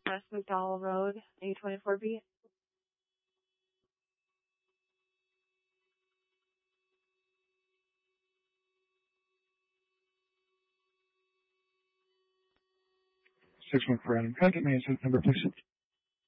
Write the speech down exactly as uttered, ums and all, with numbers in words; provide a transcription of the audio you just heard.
West McDowell Road, A twenty-four B. six one four Adam. Can I get my incident number, please?